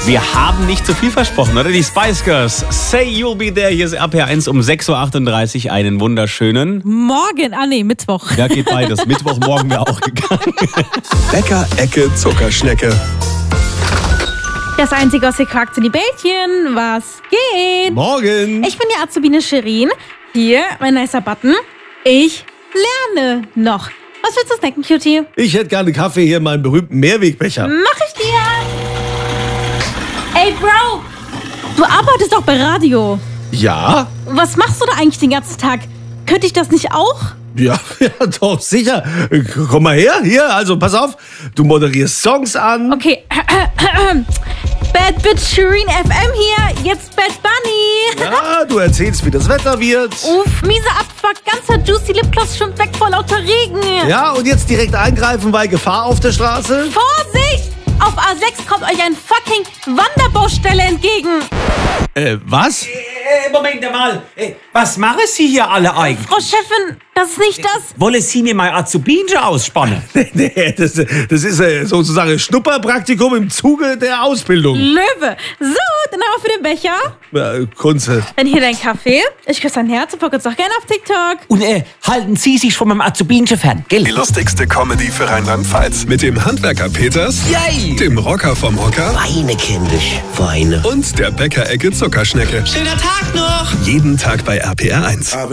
Wir haben nicht zu viel versprochen, oder? Die Spice Girls. Say You'll Be There. Hier ist RPR1 um 6.38 Uhr. Einen wunderschönen... Morgen, Mittwoch. Ja, geht beides. Mittwochmorgen wäre auch gegangen. Bäcker-Ecke Zuckerschnecke. Das Einzige, was hier quakt, sind die Bällchen. Was geht? Morgen. Ich bin die Azubine Shirin. Hier, mein nicer Button. Ich lerne noch. Was willst du snacken, Cutie? Ich hätte gerne Kaffee hier in meinem berühmten Mehrwegbecher. Mach ich dir. Ey, Bro, du arbeitest doch bei Radio. Ja? Was machst du da eigentlich den ganzen Tag? Könnte ich das nicht auch? Ja, doch, sicher. Komm mal her, hier, also pass auf. Du moderierst Songs an. Okay. Bad Bitch Shirin FM hier, jetzt Bad Bunny. Ja, du erzählst, wie das Wetter wird. Uff, miese Abfuck, ganzer Juicy Lipgloss schwimmt weg vor lauter Regen. Ja, und jetzt direkt eingreifen, weil Gefahr auf der Straße. Vorsicht! Auf A6 kommt euch ein fucking Wanderbaustelle entgegen. Was? Moment mal. Was machen Sie hier alle eigentlich? Frau Chefin, das ist nicht das. Wollen Sie mir mal Azubine ausspannen? Nee, das ist sozusagen Schnupperpraktikum im Zuge der Ausbildung. Löwe. So, dann haben wir für den Becher. Kunze. Dann hier dein Kaffee. Ich küsse dein Herz und folge uns auch gerne auf TikTok. Und halten Sie sich von meinem Azubinchen fern, gell? Die lustigste Comedy für Rheinland-Pfalz. Mit dem Handwerker Peters, Yay! dem Rocker vom Hocker Weine, kindisch, weine. und der Bäcker-Ecke Zuckerschnecke. Schöner Tag noch! Jeden Tag bei RPR1.